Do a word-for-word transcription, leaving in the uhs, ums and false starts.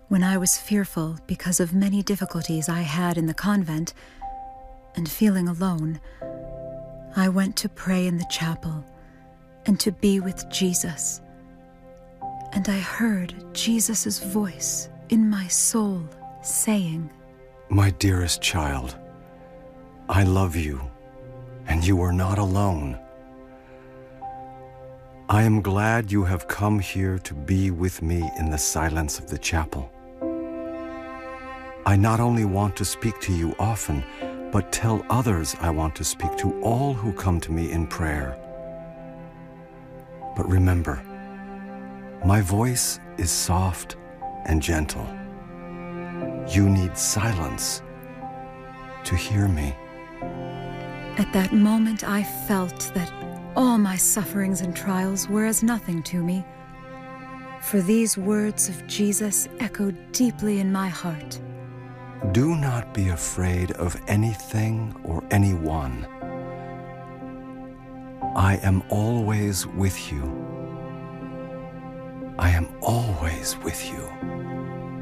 When I was fearful because of many difficulties I had in the convent, and feeling alone, I went to pray in the chapel and to be with Jesus. And I heard Jesus' voice in my soul saying, "My dearest child, I love you, and you are not alone. I am glad you have come here to be with me in the silence of the chapel. I not only want to speak to you often, but tell others I want to speak to all who come to me in prayer. But remember, my voice is soft and gentle. You need silence to hear me." At that moment, I felt that all my sufferings and trials were as nothing to me, for these words of Jesus echoed deeply in my heart. Do not be afraid of anything or anyone. I am always with you. I am always with you.